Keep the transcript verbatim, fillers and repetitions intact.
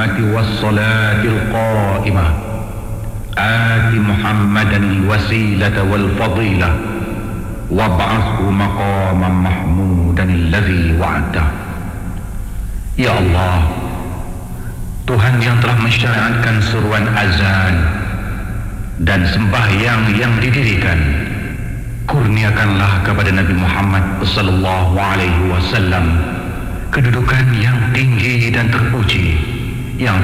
والصلاة القائمة آت محمدا الوسيلة والفضيلة وابعثه مقاما محمودا الذي وعده. Ya Allah, Tuhan yang telah mensyariatkan seruan azan dan sembahyang yang didirikan, kurniakanlah kepada Nabi Muhammad sallallahu alaihi wasallam kedudukan yang tinggi dan terpuji yang